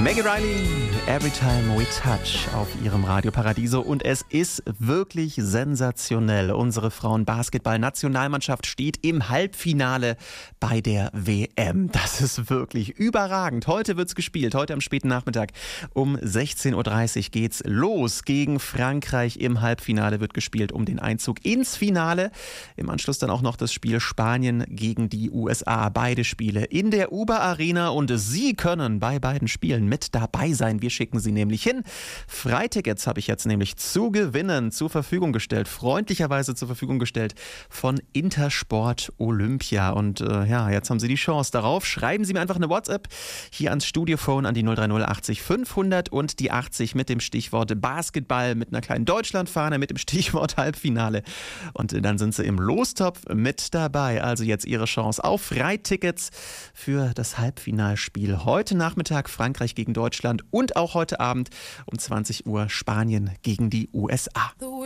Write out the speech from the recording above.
Maggie Riley, Every Time We Touch auf ihrem Radio Paradiso und es ist wirklich sensationell. Unsere Frauen-Basketball-Nationalmannschaft steht im Halbfinale bei der WM. Das ist wirklich überragend. Heute wird's gespielt, heute am späten Nachmittag um 16.30 Uhr geht's los. Gegen Frankreich im Halbfinale wird gespielt um den Einzug ins Finale. Im Anschluss dann auch noch das Spiel Spanien gegen die USA. Beide Spiele in der Uber Arena und Sie können bei beiden Spielen mit dabei sein. Wir schicken Sie nämlich hin. Freitickets habe ich jetzt nämlich zu gewinnen zur Verfügung gestellt, freundlicherweise zur Verfügung gestellt von Intersport Olympia. Und jetzt haben Sie die Chance darauf. Schreiben Sie mir einfach eine WhatsApp hier ans Studiophone an die 030 80 500 und die 80 mit dem Stichwort Basketball, mit einer kleinen Deutschlandfahne, mit dem Stichwort Halbfinale. Und dann sind Sie im Lostopf mit dabei. Also jetzt Ihre Chance auf Freitickets für das Halbfinalspiel. Heute Nachmittag Frankreich gegen Deutschland und auch heute Abend um 20 Uhr Spanien gegen die USA.